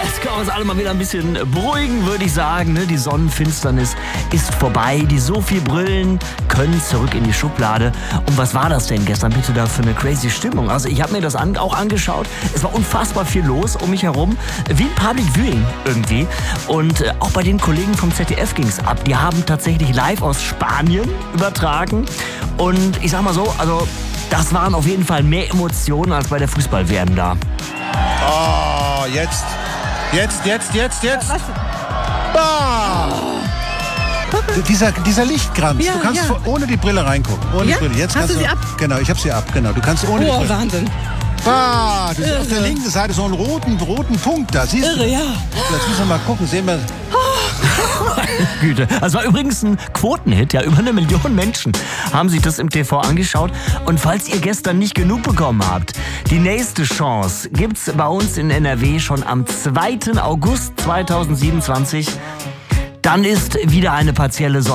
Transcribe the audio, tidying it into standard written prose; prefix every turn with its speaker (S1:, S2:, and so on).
S1: Jetzt können wir uns alle mal wieder ein bisschen beruhigen, würde ich sagen. Die Sonnenfinsternis ist vorbei. Die Sophie-Brillen können zurück in die Schublade. Und was war das denn gestern bitte da für eine crazy Stimmung? Also ich habe mir das auch angeschaut. Es war unfassbar viel los um mich herum. Wie ein Public Viewing irgendwie. Und auch bei den Kollegen vom ZDF ging es ab. Die haben tatsächlich live aus Spanien übertragen. Und ich sag mal so, also das waren auf jeden Fall mehr Emotionen als bei der Fußball-WM da.
S2: Oh, jetzt. Ah! Dieser Lichtkranz.
S3: Ja,
S2: du kannst
S3: ja.
S2: ohne die Brille reingucken. Ohne die Brille. Jetzt
S3: Hast
S2: kannst
S3: du sie ab?
S2: Genau, ich habe sie ab. Genau, du kannst ohne die Brille.
S3: Wahnsinn.
S2: Ah, du siehst auf der linken Seite so einen roten Punkt da. Siehst du?
S3: Ja.
S2: Jetzt müssen wir mal gucken. Sehen wir.
S1: Güte. Das war übrigens ein Quotenhit. Ja, über 1 Million Menschen haben sich das im TV angeschaut. Und falls ihr gestern nicht genug bekommen habt, die nächste Chance gibt's bei uns in NRW schon am 2. August 2027. Dann ist wieder eine partielle